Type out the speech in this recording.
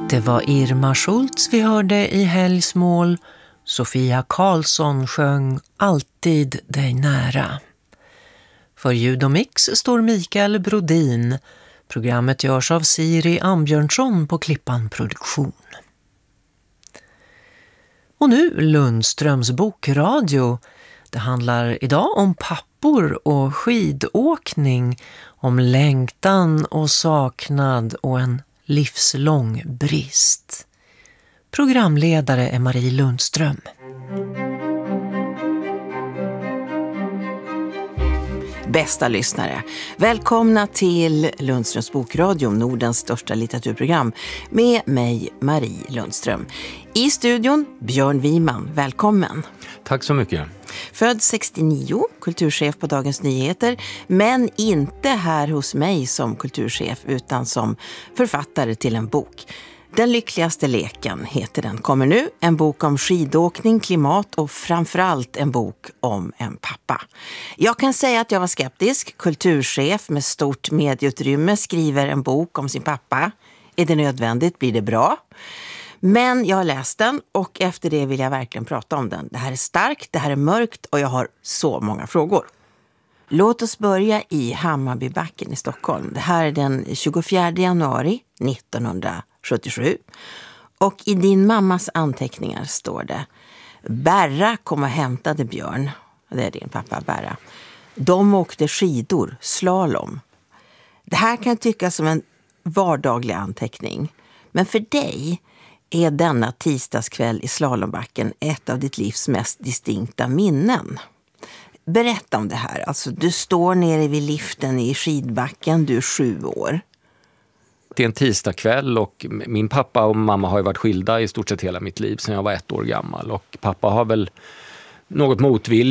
Det var Irma Schultz vi hörde i Helgsmål. Sofia Karlsson sjöng Alltid dig nära. För ljud och mix står Mikael Brodin. Programmet görs av Siri Ambjörnsson på Klippan Produktion. Och nu Lundströms bokradio. Det handlar idag om pappor och skidåkning, om längtan och saknad och en livslång brist. Programledare är Marie Lundström. Bästa lyssnare, välkomna till Lundströms bokradio, Nordens största litteraturprogram, med mig Marie Lundström. I studion Björn Wiman, välkommen. Tack så mycket. Född 69, kulturchef på Dagens Nyheter, men inte här hos mig som kulturchef utan som författare till en bok. Den lyckligaste leken heter den, kommer nu. En bok om skidåkning, klimat och framförallt en bok om en pappa. Jag kan säga att jag var skeptisk. Kulturchef med stort medieutrymme skriver en bok om sin pappa. Är det nödvändigt? Blir det bra? Men jag har läst den och efter det vill jag verkligen prata om den. Det här är starkt, det här är mörkt och jag har så många frågor. Låt oss börja i Hammarbybacken i Stockholm. Det här är den 24 januari 1977. Och i din mammas anteckningar står det: Berra kom och hämtade Björn. Det är din pappa Berra. De åkte skidor, slalom. Det här kan tyckas som en vardaglig anteckning. Men för dig är denna tisdagskväll i slalombacken ett av ditt livs mest distinkta minnen. Berätta om det här. Alltså, du står nere vid liften i skidbacken, du är 7 år. Det är en tisdagkväll och min pappa och mamma har ju varit skilda i stort sett hela mitt liv sedan jag var 1 år gammal. Och pappa har väl något motvilligt